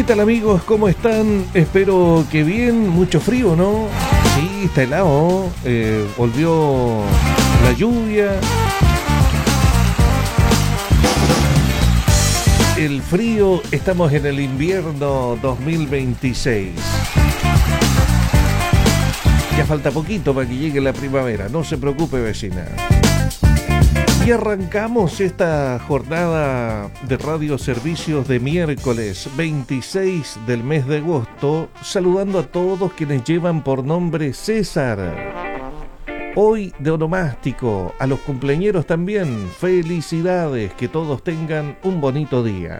tal amigos? ¿Cómo están? Espero que bien, mucho frío, ¿no? Sí, está helado, volvió la lluvia, el frío, estamos en el invierno 2026. Ya falta poquito para que llegue la primavera, no se preocupe vecina. Y arrancamos esta jornada de radioservicios de miércoles 26 del mes de agosto, saludando a todos quienes llevan por nombre César. Hoy de onomástico, a los cumpleañeros también, felicidades, que todos tengan un bonito día.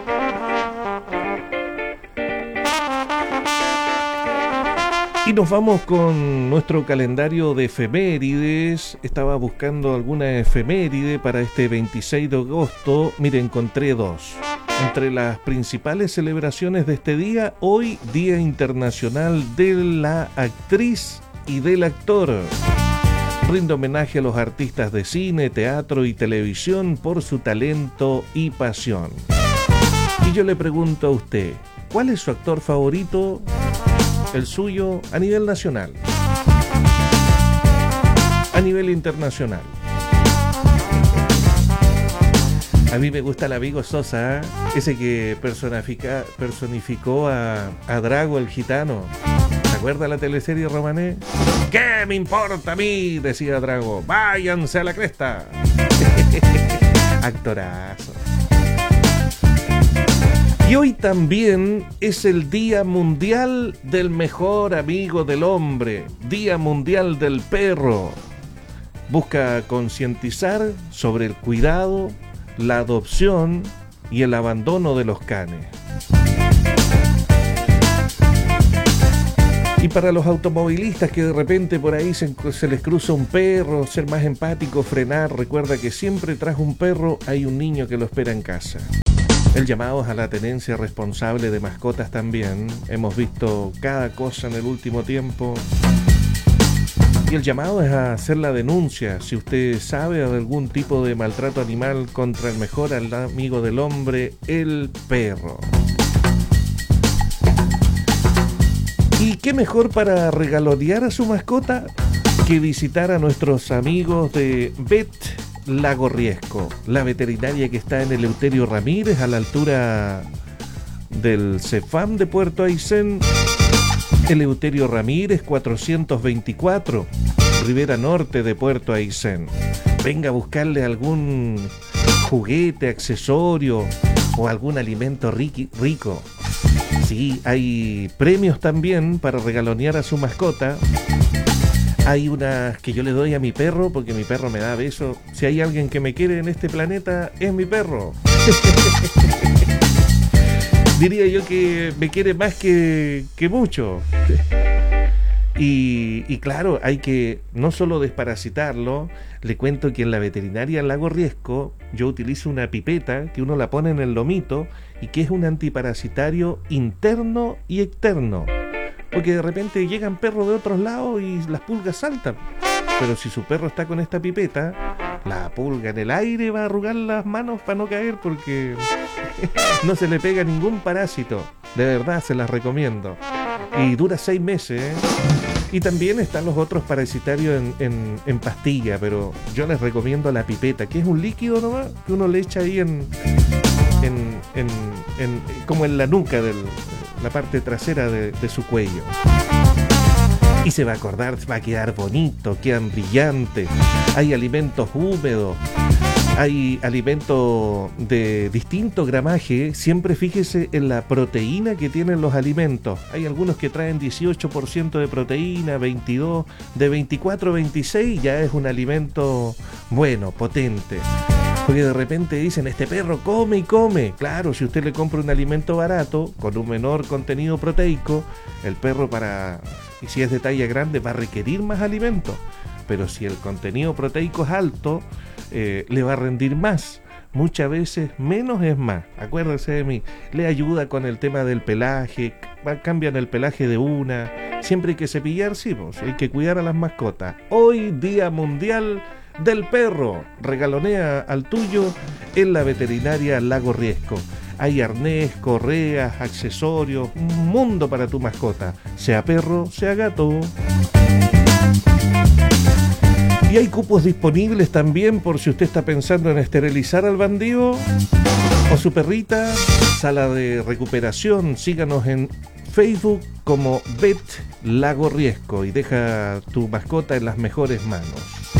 Y nos vamos con nuestro calendario de efemérides. Estaba buscando alguna efeméride para este 26 de agosto. Mire, encontré dos. Entre las principales celebraciones de este día, hoy Día Internacional de la Actriz y del Actor. Rinde homenaje a los artistas de cine, teatro y televisión por su talento y pasión. Y yo le pregunto a usted, ¿cuál es su actor favorito? El suyo a nivel nacional, a nivel internacional. A mí me gusta el amigo Sosa, ese que personificó a Drago el gitano. ¿Se acuerda la teleserie Romané? ¿Qué me importa a mí?, decía Drago. Váyanse a la cresta. Actorazo. Y hoy también es el Día Mundial del Mejor Amigo del Hombre, Día Mundial del Perro. Busca concientizar sobre el cuidado, la adopción y el abandono de los canes. Y para los automovilistas que de repente por ahí se les cruza un perro, ser más empático, frenar, recuerda que siempre tras un perro hay un niño que lo espera en casa. El llamado es a la tenencia responsable de mascotas también. Hemos visto cada cosa en el último tiempo. Y el llamado es a hacer la denuncia si usted sabe de algún tipo de maltrato animal contra el mejor amigo del hombre, el perro. ¿Y qué mejor para regalonear a su mascota que visitar a nuestros amigos de Vet Lago Riesco, la veterinaria que está en Eleuterio Ramírez, a la altura del CEFAM de Puerto Aysén? Eleuterio Ramírez 424, Ribera Norte de Puerto Aysén. Venga a buscarle algún juguete, accesorio o algún alimento rico. Sí, hay premios también para regalonear a su mascota. Hay unas que yo le doy a mi perro porque mi perro me da besos. Si hay alguien que me quiere en este planeta, es mi perro. Diría yo que me quiere más que mucho. Y claro, hay que no solo desparasitarlo. Le cuento que en la veterinaria Lago Riesco yo utilizo una pipeta que uno la pone en el lomito y que es un antiparasitario interno y externo. Porque de repente llegan perros de otros lados y las pulgas saltan. Pero si su perro está con esta pipeta, la pulga en el aire va a arrugar las manos para no caer porque no se le pega ningún parásito. De verdad, se las recomiendo. Y dura 6 meses, ¿eh? Y también están los otros parasitarios en pastilla, pero yo les recomiendo la pipeta, que es un líquido nomás que uno le echa ahí como en la nuca la parte trasera de su cuello. Y se va a acordar, va a quedar bonito, quedan brillantes. Hay alimentos húmedos, hay alimentos de distinto gramaje. Siempre fíjese en la proteína que tienen los alimentos. Hay algunos que traen 18% de proteína, 22%, de 24 a 26 ya es un alimento bueno, potente. Porque de repente dicen, este perro come y come. Claro, si usted le compra un alimento barato, con un menor contenido proteico, el perro y si es de talla grande, va a requerir más alimento. Pero si el contenido proteico es alto, le va a rendir más. Muchas veces menos es más. Acuérdese de mí. Le ayuda con el tema del pelaje. Cambian el pelaje de una. Siempre hay que cepillar, sí, pues, hay que cuidar a las mascotas. Hoy, Día Mundial del Perro. Regalonea al tuyo en la veterinaria Lago Riesco. Hay arnés, correas, accesorios, un mundo para tu mascota, sea perro, sea gato. Y hay cupos disponibles también por si usted está pensando en esterilizar al bandido o su perrita. Sala de recuperación. Síganos en Facebook como Vet Lago Riesco y deja tu mascota en las mejores manos.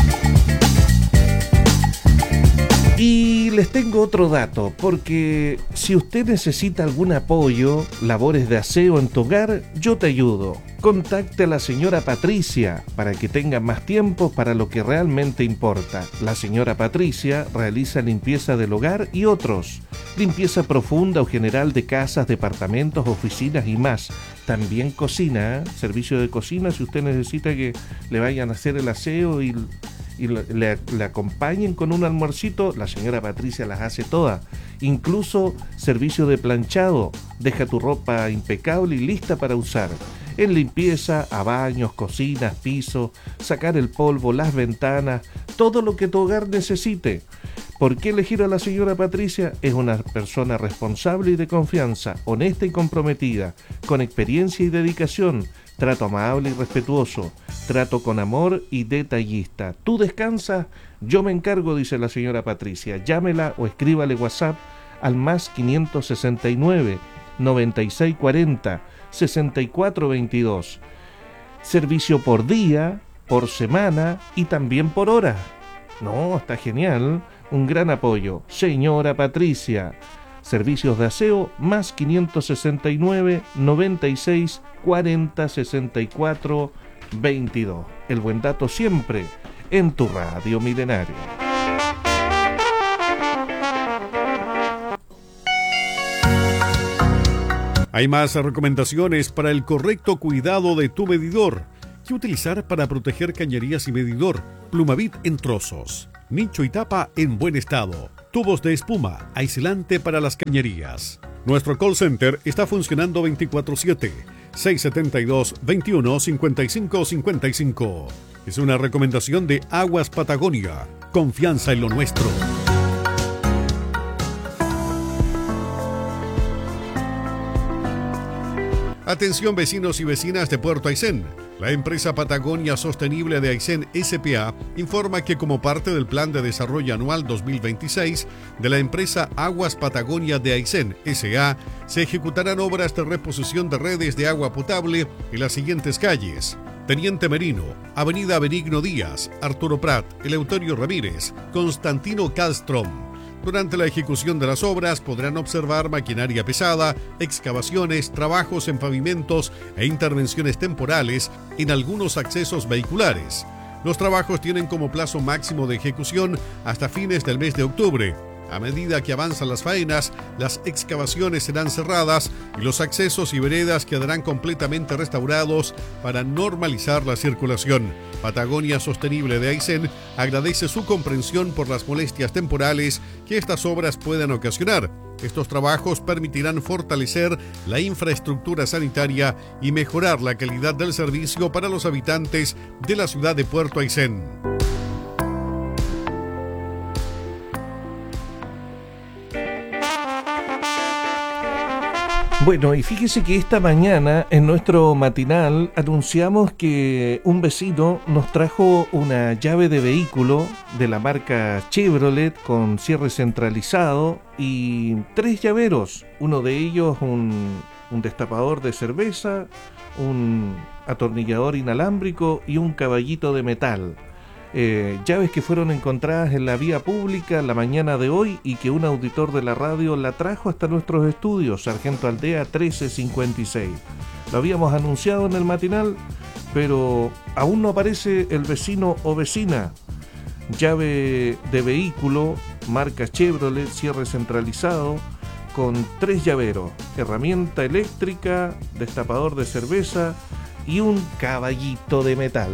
Y les tengo otro dato, porque si usted necesita algún apoyo, labores de aseo en tu hogar, yo te ayudo. Contacte a la señora Patricia para que tenga más tiempo para lo que realmente importa. La señora Patricia realiza limpieza del hogar y otros. Limpieza profunda o general de casas, departamentos, oficinas y más. También cocina, servicio de cocina si usted necesita que le vayan a hacer el aseo y le acompañen con un almuercito, la señora Patricia las hace todas. Incluso servicio de planchado, deja tu ropa impecable y lista para usar. En limpieza, a baños, cocinas, pisos, sacar el polvo, las ventanas, todo lo que tu hogar necesite. ¿Por qué elegir a la señora Patricia? Es una persona responsable y de confianza, honesta y comprometida, con experiencia y dedicación, trato amable y respetuoso, trato con amor y detallista. Tú descansas, yo me encargo, dice la señora Patricia. Llámela o escríbale WhatsApp al más 569 9640 6422. Servicio por día, por semana y también por hora. No, está genial. Un gran apoyo. Señora Patricia. Servicios de aseo más 569 96 40 64 22. El buen dato siempre en tu radio milenaria. Hay más recomendaciones para el correcto cuidado de tu medidor. ¿Qué utilizar para proteger cañerías y medidor? Plumavit en trozos, nicho y tapa en buen estado, tubos de espuma, aislante para las cañerías. Nuestro call center está funcionando 24/7, 672-21-5555. Es una recomendación de Aguas Patagonia. Confianza en lo nuestro. Atención vecinos y vecinas de Puerto Aysén. La empresa Patagonia Sostenible de Aysén S.p.A. informa que como parte del Plan de Desarrollo Anual 2026 de la empresa Aguas Patagonia de Aysén S.A. se ejecutarán obras de reposición de redes de agua potable en las siguientes calles: Teniente Merino, Avenida Benigno Díaz, Arturo Prat, Eleuterio Ramírez, Constantino Castrom. Durante la ejecución de las obras podrán observar maquinaria pesada, excavaciones, trabajos en pavimentos e intervenciones temporales en algunos accesos vehiculares. Los trabajos tienen como plazo máximo de ejecución hasta fines del mes de octubre. A medida que avanzan las faenas, las excavaciones serán cerradas y los accesos y veredas quedarán completamente restaurados para normalizar la circulación. Patagonia Sostenible de Aysén agradece su comprensión por las molestias temporales que estas obras puedan ocasionar. Estos trabajos permitirán fortalecer la infraestructura sanitaria y mejorar la calidad del servicio para los habitantes de la ciudad de Puerto Aysén. Bueno, y fíjese que esta mañana en nuestro matinal anunciamos que un vecino nos trajo una llave de vehículo de la marca Chevrolet con cierre centralizado y 3 llaveros. Uno de ellos un destapador de cerveza, un atornillador inalámbrico y un caballito de metal. Llaves que fueron encontradas en la vía pública la mañana de hoy y que un auditor de la radio la trajo hasta nuestros estudios, Sargento Aldea 1356. Lo habíamos anunciado en el matinal, pero aún no aparece el vecino o vecina. Llave de vehículo, marca Chevrolet, cierre centralizado, con 3 llaveros, herramienta eléctrica, destapador de cerveza y un caballito de metal.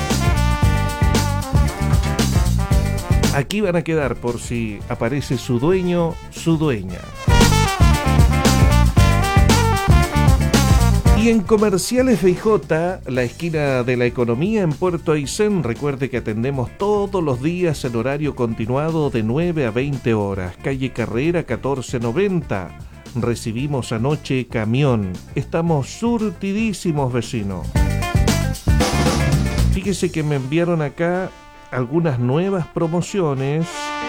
Aquí van a quedar por si aparece su dueño, su dueña. Y en Comerciales Feijota, la esquina de la economía en Puerto Aysén, recuerde que atendemos todos los días en horario continuado de 9 a 20 horas. Calle Carrera 1490. Recibimos anoche camión. Estamos surtidísimos, vecino. Fíjese que me enviaron acá algunas nuevas promociones.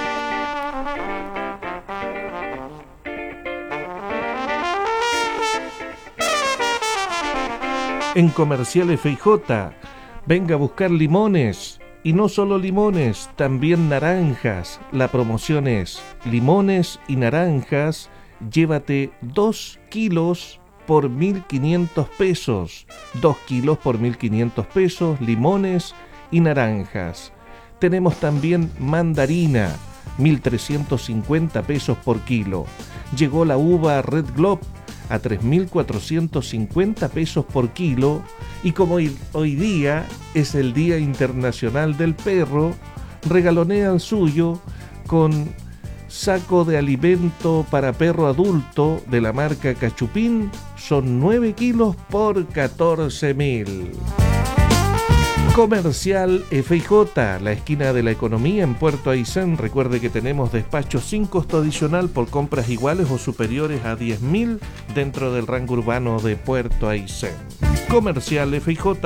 En Comercial FJ, venga a buscar limones. Y no solo limones, también naranjas. La promoción es limones y naranjas. Llévate 2 kilos por 1.500 pesos. 2 kilos por 1.500 pesos, limones y naranjas. Tenemos también mandarina, 1.350 pesos por kilo. Llegó la uva Red Globe a 3.450 pesos por kilo. Y como hoy día es el Día Internacional del Perro, regalonea el suyo con saco de alimento para perro adulto de la marca Cachupín. Son 9 kilos por 14.000. Comercial FJ, la esquina de la economía en Puerto Aysén. Recuerde que tenemos despacho sin costo adicional por compras iguales o superiores a 10.000 dentro del rango urbano de Puerto Aysén. Comercial FJ.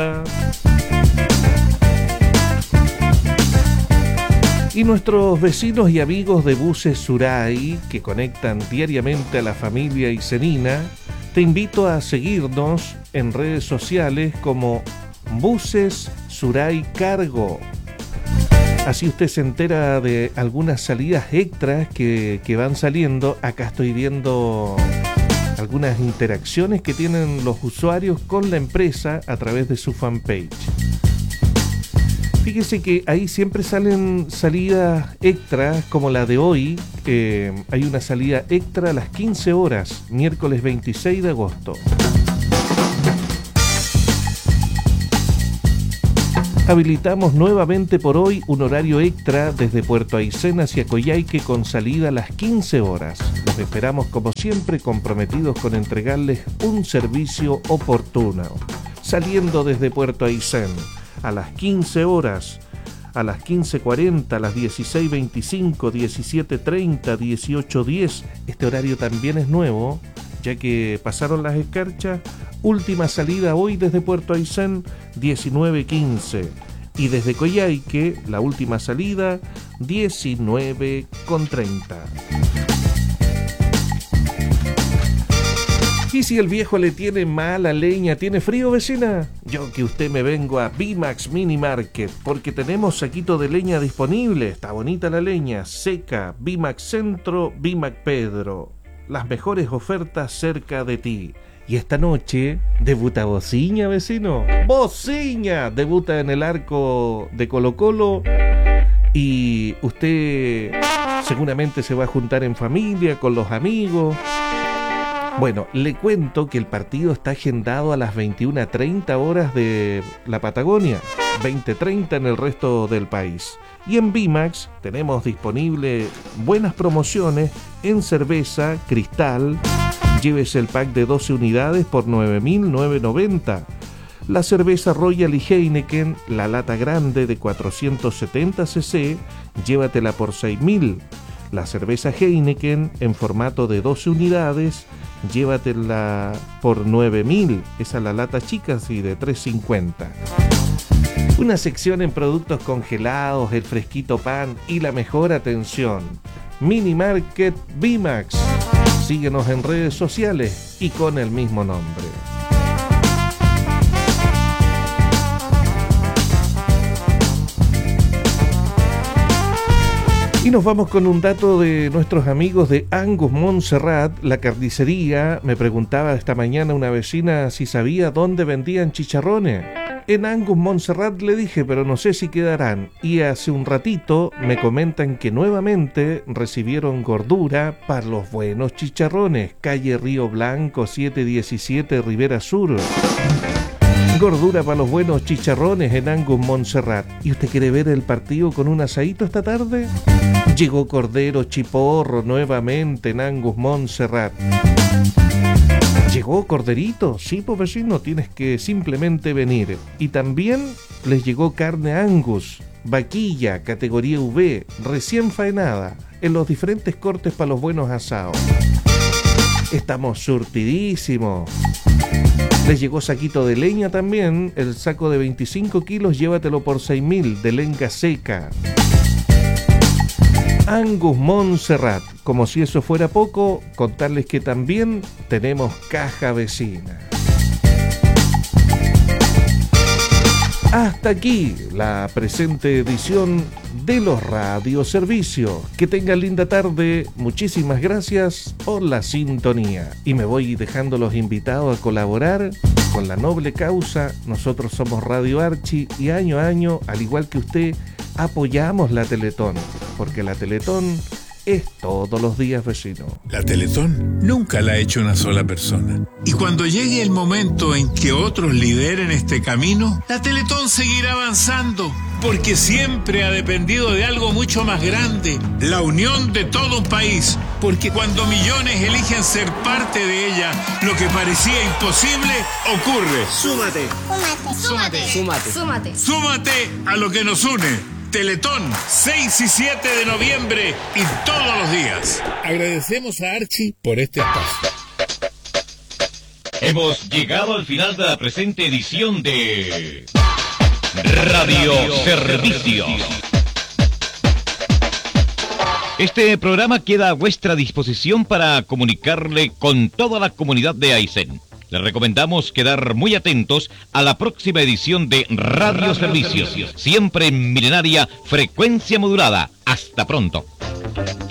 Y nuestros vecinos y amigos de Buses Suray, que conectan diariamente a la familia aysenina, te invito a seguirnos en redes sociales como Buses Suray Cargo. Así usted se entera de algunas salidas extras que van saliendo. Acá estoy viendo algunas interacciones que tienen los usuarios con la empresa a través de su fanpage. Fíjese que ahí siempre salen salidas extras como la de hoy. Hay una salida extra a las 15 horas, miércoles 26 de agosto. Habilitamos nuevamente por hoy un horario extra desde Puerto Aysén hacia Coyhaique con salida a las 15 horas. Los esperamos como siempre comprometidos con entregarles un servicio oportuno. Saliendo desde Puerto Aysén a las 15 horas, a las 15:40, a las 16:25, 17:30, 18:10. Este horario también es nuevo, ya que pasaron las escarchas. Última salida hoy desde Puerto Aysén, 19:15. Y desde Coyhaique, la última salida, 19:30. ¿Y si el viejo le tiene mala leña, tiene frío, vecina? Yo que usted me vengo a Bimax Mini Market, porque tenemos saquito de leña disponible. Está bonita la leña, seca, Bimax Centro, Bimax Pedro. Las mejores ofertas cerca de ti. Y esta noche debuta Bociña, vecino. ¡Bociña! Debuta en el arco de Colo-Colo. Y usted seguramente se va a juntar en familia, con los amigos. Bueno, le cuento que el partido está agendado a las 21:30 horas de la Patagonia, 20:30 en el resto del país. Y en Bimax tenemos disponible buenas promociones en cerveza, Cristal. Llévese el pack de 12 unidades por 9.990. La cerveza Royal y Heineken, la lata grande de 470 cc, llévatela por 6.000. La cerveza Heineken en formato de 12 unidades, llévatela por 9.000. Esa es la lata chica, sí, de 3.50. Una sección en productos congelados, el fresquito pan y la mejor atención. Mini Market Bimax. Síguenos en redes sociales y con el mismo nombre. Y nos vamos con un dato de nuestros amigos de Angus Montserrat, la carnicería. Me preguntaba esta mañana una vecina si sabía dónde vendían chicharrones. En Angus Montserrat le dije, pero no sé si quedarán. Y hace un ratito me comentan que nuevamente recibieron gordura para los buenos chicharrones. Calle Río Blanco, 717, Rivera Sur. Gordura para los buenos chicharrones en Angus Montserrat. ¿Y usted quiere ver el partido con un asadito esta tarde? Llegó Cordero Chiporro nuevamente en Angus Montserrat. ¿Llegó Corderito? Sí, pues vecino, tienes que simplemente venir. Y también les llegó carne Angus, vaquilla, categoría V, recién faenada, en los diferentes cortes para los buenos asados. Estamos surtidísimos. Les llegó saquito de leña también. El saco de 25 kilos, llévatelo por 6.000 de lenga seca. Angus Montserrat. Como si eso fuera poco, contarles que también tenemos caja vecina. Hasta aquí la presente edición de los radioservicios. Que tengan linda tarde. Muchísimas gracias por la sintonía. Y me voy dejando los invitados a colaborar con la noble causa. Nosotros somos Radio Archi y año a año, al igual que usted, apoyamos la Teletón. Porque la Teletón es todos los días, vecino. La Teletón nunca la ha hecho una sola persona. Y cuando llegue el momento en que otros lideren este camino, la Teletón seguirá avanzando, porque siempre ha dependido de algo mucho más grande, la unión de todo un país. Porque cuando millones eligen ser parte de ella, lo que parecía imposible ocurre. Súmate. Súmate. Súmate. Súmate. Súmate a lo que nos une. Teletón, 6 y 7 de noviembre y todos los días. Agradecemos a Archi por este espacio. Hemos llegado al final de la presente edición de Radio Servicios. Este programa queda a vuestra disposición para comunicarle con toda la comunidad de Aysén. Les recomendamos quedar muy atentos a la próxima edición de Radio Servicios, siempre en milenaria frecuencia modulada. Hasta pronto.